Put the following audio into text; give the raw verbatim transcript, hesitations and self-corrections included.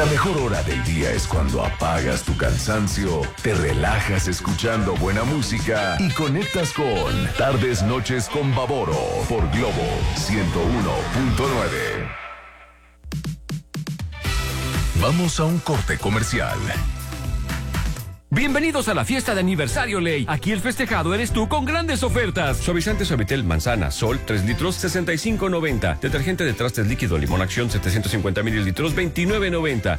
mejor hora del día es cuando apagas tu cansancio, te relajas escuchando buena música y conectas con Tardes Noches con Baboro por Globo ciento uno punto nueve. Vamos a un corte comercial. Bienvenidos a la fiesta de aniversario Ley. Aquí el festejado eres tú con grandes ofertas. Suavizante Suavitel Manzana Sol tres litros sesenta y cinco noventa. Detergente de trastes líquido Limón Acción setecientos cincuenta mililitros veintinueve noventa.